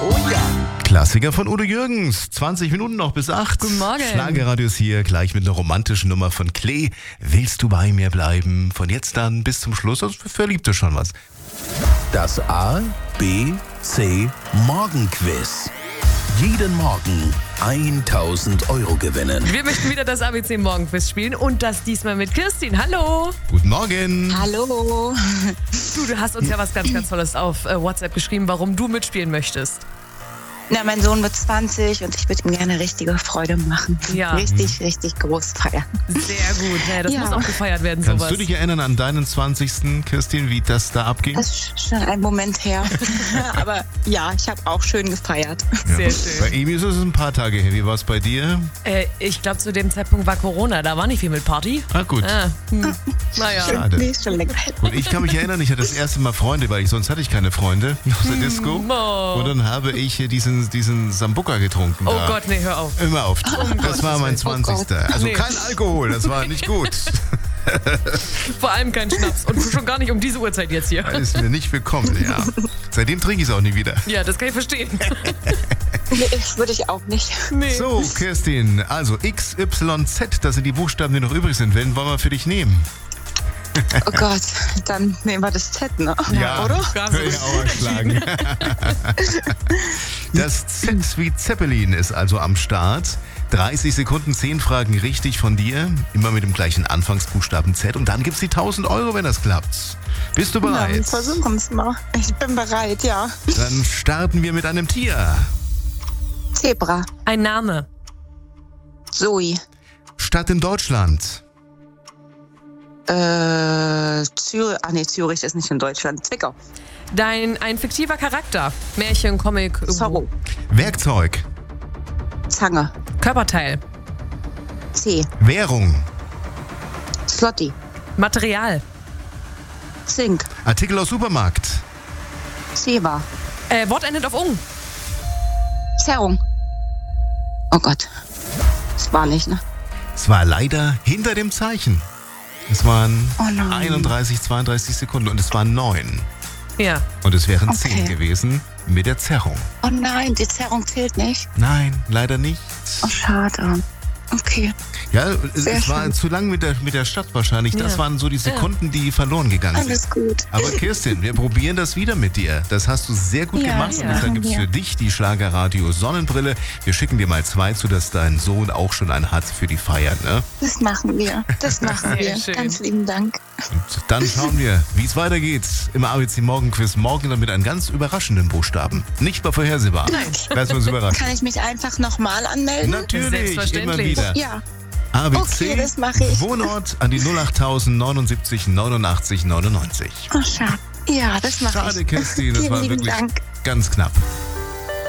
Oh ja. Klassiker von Udo Jürgens. 20 Minuten noch bis 8. Guten Morgen. Schlagerradio ist hier, gleich mit einer romantischen Nummer von Klee. Willst du bei mir bleiben? Von jetzt dann bis zum Schluss. Also für Verliebte schon was. Das A, B, C Morgenquiz. Jeden Morgen 1.000 € gewinnen. Wir möchten wieder das ABC Morgenquiz spielen und das diesmal mit Kirstin. Hallo. Guten Morgen. Hallo. Du hast uns ja was ganz, ganz Tolles auf WhatsApp geschrieben, warum du mitspielen möchtest. Na, mein Sohn wird 20 und ich würde ihm gerne richtige Freude machen. Ja. Richtig groß feiern. Sehr gut. Ja, das Ja. muss auch gefeiert werden, Kannst sowas. du dich erinnern an deinen 20. Kirstin, wie das da abging? Das ist schon ein Moment her. Aber ja, ich habe auch schön gefeiert. Sehr schön. Bei ihm ist es ein paar Tage her. Wie war es bei dir? Ich glaube, zu dem Zeitpunkt war Corona. Da war nicht viel mit Party. Ah, gut. Naja. Schade. Nee, ist schon länger. Und ich kann mich erinnern, ich hatte das erste Mal Freunde, weil sonst hatte ich keine Freunde aus der Disco. Und dann habe ich diesen Sambuca getrunken. Oh da. Gott, nee, hör auf. Immer auf. Das war mein 20. Also Nee. kein Alkohol, das war nicht gut. Vor allem kein Schnaps. Und schon gar nicht um diese Uhrzeit jetzt hier. Ist mir nicht willkommen, ja. Seitdem trinke ich es auch nie wieder. Ja, das kann ich verstehen. Nee, würde ich auch nicht. Nee. So, Kirstin, also X, Y, Z, das sind die Buchstaben, die noch übrig sind. Wen wollen wir für dich nehmen? Oh Gott, dann nehmen wir das Z, ne? Ja, Oder? Hör ich auch erschlagen. Das Z wie Zeppelin ist also am Start. 30 Sekunden, 10 Fragen richtig von dir. Immer mit dem gleichen Anfangsbuchstaben Z. Und dann gibt's die 1.000 €, wenn das klappt. Bist du Na, bereit? wir versuchen es mal. Ich bin bereit, ja. Dann starten wir mit einem Tier. Zebra. Ein Name. Zoe. Stadt in Deutschland. Zürich. Ah, nee, Zürich ist nicht in Deutschland. Zwickau. Ein fiktiver Charakter. Märchen, Comic, Zorro. Werkzeug. Zange. Körperteil. C. Währung. Slotty. Material. Zink. Artikel aus Supermarkt. Zebra. Wort endet auf ung. Zerrung. Oh Gott. Das war nicht, ne? Es war leider hinter dem Zeichen. Es waren Oh nein. 31, 32 Sekunden und es waren 9. Ja. Und es wären Okay. 10 gewesen mit der Zerrung. Oh nein, die Zerrung zählt nicht. Nein, leider nicht. Oh, schade. Okay. Ja, es Sehr war schön. zu lang mit der Stadt wahrscheinlich. Das Ja. waren so die Sekunden, die verloren gegangen sind. Alles gut. Aber Kirstin, wir probieren das wieder mit dir. Das hast du sehr gut Ja, gemacht. ja. Und deshalb gibt es für dich die Schlagerradio Sonnenbrille. Wir schicken dir mal 2 zu, dass dein Sohn auch schon einen hat für die Feier. Ne? Das machen wir. Das machen Sehr wir. schön. Ganz lieben Dank. Und dann schauen wir, wie es weitergeht im ABC Morgenquiz. Morgen dann mit einem ganz überraschenden Buchstaben. Nicht mal vorhersehbar. Nein. Lassen wir uns überraschen. Kann ich mich einfach nochmal anmelden? Natürlich, immer Selbstverständlich. wieder. Ja. ABC, Okay, das mache ich. Wohnort an die 08000 79 89 99. Oh, schade. Ja, das mache ich. Schade, Kirstin, das Vielen war lieben wirklich Dank. ganz knapp.